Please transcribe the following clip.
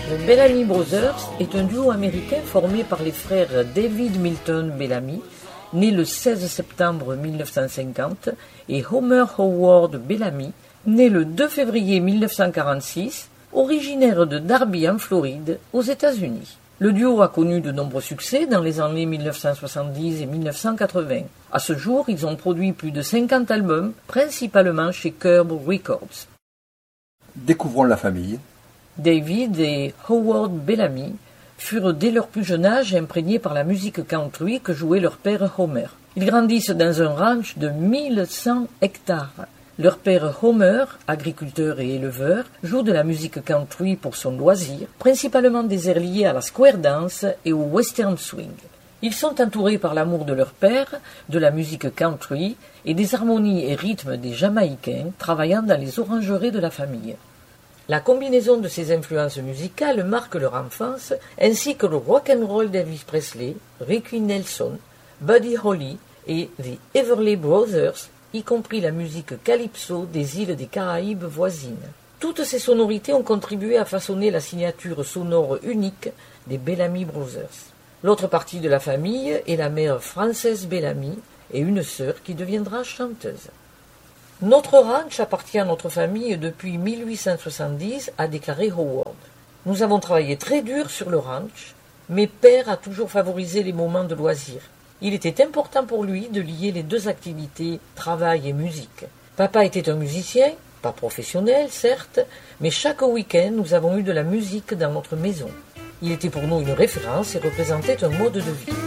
Les Bellamy Brothers est un duo américain formé par les frères David Milton Bellamy, né le 16 septembre 1950, et Homer Howard Bellamy, né le 2 février 1946, originaire de Darby en Floride, aux États-Unis. Le duo a connu de nombreux succès dans les années 1970 et 1980. À ce jour, ils ont produit plus de 50 albums, principalement chez Curb Records. Découvrons la famille. David et Howard Bellamy furent dès leur plus jeune âge imprégnés par la musique country que jouait leur père Homer. Ils grandissent dans un ranch de 1100 hectares. Leur père Homer, agriculteur et éleveur, joue de la musique country pour son loisir, principalement des airs liés à la square dance et au western swing. Ils sont entourés par l'amour de leur père, de la musique country et des harmonies et rythmes des Jamaïcains travaillant dans les orangeries de la famille. La combinaison de ces influences musicales marque leur enfance, ainsi que le rock'n'roll d'Elvis Presley, Ricky Nelson, Buddy Holly et The Everly Brothers, y compris la musique calypso des îles des Caraïbes voisines. Toutes ces sonorités ont contribué à façonner la signature sonore unique des Bellamy Brothers. L'autre partie de la famille est la mère Frances Bellamy et une sœur qui deviendra chanteuse. Notre ranch appartient à notre famille depuis 1870, a déclaré Howard. Nous avons travaillé très dur sur le ranch, mais père a toujours favorisé les moments de loisirs. Il était important pour lui de lier les deux activités, travail et musique. Papa était un musicien, pas professionnel certes, mais chaque week-end nous avons eu de la musique dans notre maison. Il était pour nous une référence et représentait un mode de vie.